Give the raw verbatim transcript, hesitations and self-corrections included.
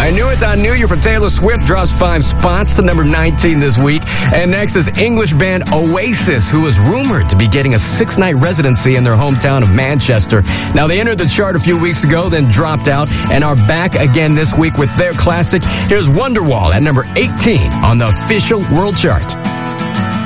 I Knew It, I Knew You from Taylor Swift drops five spots to number nineteen this week. And next is English band Oasis, who is rumored to be getting a six-night residency in their hometown of Manchester. Now, they entered the chart a few weeks ago, then dropped out, and are back again this week with their classic. Here's Wonderwall at number eighteen on the official world chart.